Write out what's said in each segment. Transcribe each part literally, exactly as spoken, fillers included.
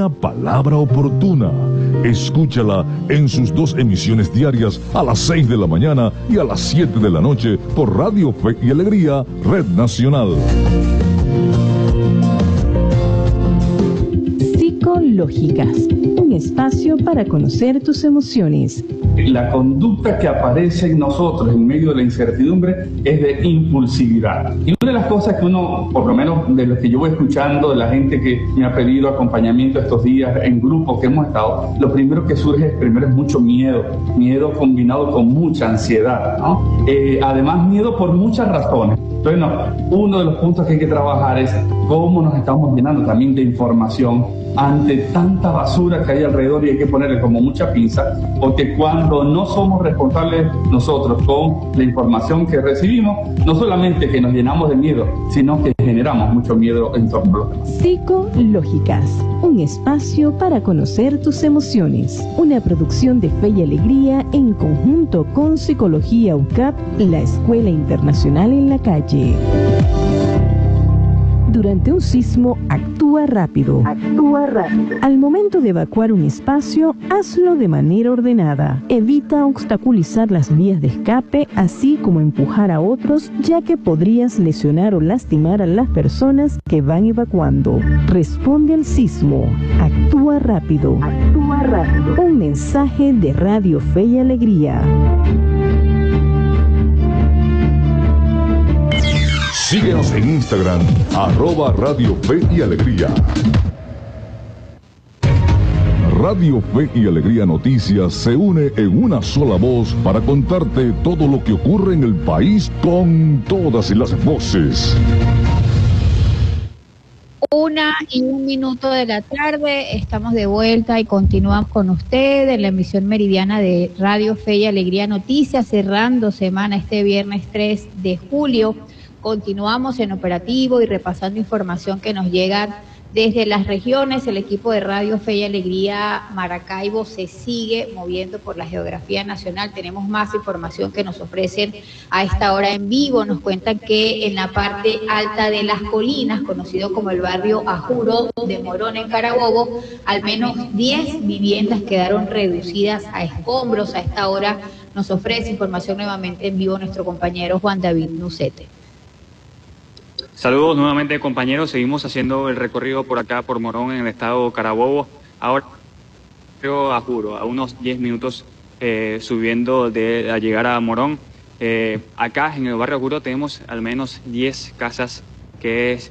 una palabra oportuna. Escúchala en sus dos emisiones diarias a las seis de la mañana y a las siete de la noche por Radio Fe y Alegría, Red Nacional. Psicológicas, un espacio para conocer tus emociones. La conducta que aparece en nosotros en medio de la incertidumbre es de impulsividad. Y una de las cosas que uno, por lo menos de lo que yo voy escuchando, de la gente que me ha pedido acompañamiento estos días en grupos que hemos estado, lo primero que surge primero es mucho miedo, miedo combinado con mucha ansiedad, ¿no? Eh, además, miedo por muchas razones. Entonces, no, uno de los puntos que hay que trabajar es cómo nos estamos llenando también de información ante tanta basura que hay alrededor y hay que ponerle como mucha pinza, porque cuando no somos responsables nosotros con la información que recibimos, no solamente que nos llenamos de miedo, sino que generamos mucho miedo en torno a los demás. Psicológicas, un espacio para conocer tus emociones. Una producción de Fe y Alegría en conjunto con Psicología U C A P, la Escuela Internacional en la Calle. Durante un sismo, actúa rápido. Actúa rápido. Al momento de evacuar un espacio, hazlo de manera ordenada. Evita obstaculizar las vías de escape, así como empujar a otros, ya que podrías lesionar o lastimar a las personas que van evacuando. Responde al sismo. Actúa rápido. Actúa rápido. Un mensaje de Radio Fe y Alegría. Síguenos en Instagram, arroba Radio Fe y Alegría. Radio Fe y Alegría Noticias se une en una sola voz para contarte todo lo que ocurre en el país con todas las voces. Una y un minuto de la tarde, estamos de vuelta y continuamos con usted en la emisión meridiana de Radio Fe y Alegría Noticias, cerrando semana este viernes tres de julio. Continuamos en operativo y repasando información que nos llega desde las regiones. El equipo de Radio Fe y Alegría Maracaibo se sigue moviendo por la geografía nacional. Tenemos más información que nos ofrecen a esta hora en vivo. Nos cuentan que en la parte alta de las colinas, conocido como el barrio Ajuro de Morón en Carabobo, al menos diez viviendas quedaron reducidas a escombros. A esta hora nos ofrece información nuevamente en vivo nuestro compañero Juan David Nucete. Saludos nuevamente, compañeros. Seguimos haciendo el recorrido por acá, por Morón, en el estado Carabobo. Ahora, creo, a juro, a unos diez minutos eh, subiendo de a llegar a Morón. Eh, acá, en el barrio Juro, tenemos al menos diez casas que es...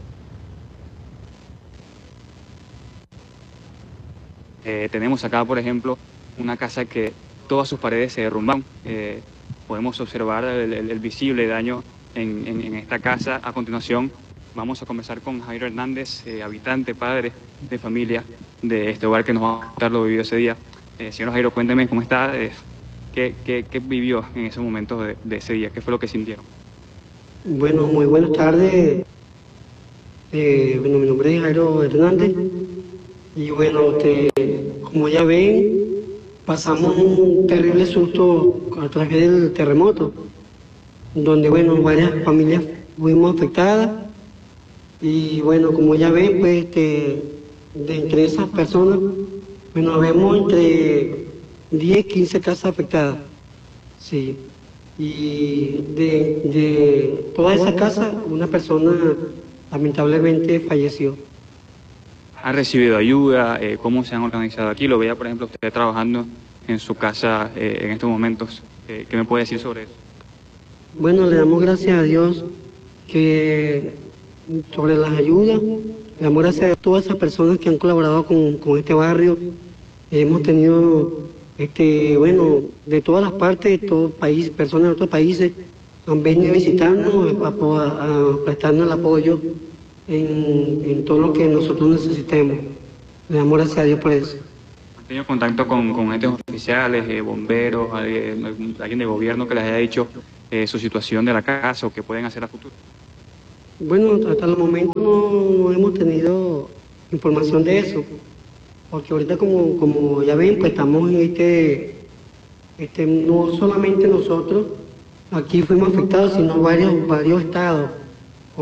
Eh, tenemos acá, por ejemplo, una casa que todas sus paredes se derrumban. Eh, podemos observar el, el, el visible daño En, en, en esta casa. A continuación vamos a conversar con Jairo Hernández, eh, habitante, padre de familia de este hogar, que nos va a contar lo vivido ese día. Eh, señor Jairo, cuénteme cómo está, eh, qué, qué, qué vivió en ese momento de, de ese día, qué fue lo que sintieron. Bueno, muy buenas tardes. Eh, bueno, mi nombre es Jairo Hernández y bueno, este, como ya ven, pasamos un terrible susto a través del terremoto, donde, bueno, varias familias fuimos afectadas y, bueno, como ya ven, pues, este, de entre esas personas, bueno, vemos entre diez, quince casas afectadas, sí, y de, de todas esas casas, una persona lamentablemente falleció. ¿Han recibido ayuda? Eh, ¿Cómo se han organizado aquí? Lo veía, por ejemplo, usted trabajando en su casa eh, en estos momentos. Eh, ¿Qué me puede decir sobre eso? Bueno, le damos gracias a Dios que sobre las ayudas, le damos gracias a todas esas personas que han colaborado con, con este barrio. Hemos tenido, este, bueno, de todas las partes, de todo país, personas de otros países han venido a visitarnos, a, a, a prestarnos el apoyo en, en todo lo que nosotros necesitemos. Le damos gracias a Dios por eso. ¿Han tenido contacto con, con entes oficiales, eh, bomberos, alguien, alguien de gobierno que les haya dicho Eh, su situación de la casa o qué pueden hacer a futuro? Bueno, hasta el momento no, no hemos tenido información de eso, porque ahorita como, como ya ven, pues estamos en este, este, no solamente nosotros aquí fuimos afectados, sino varios, varios estados.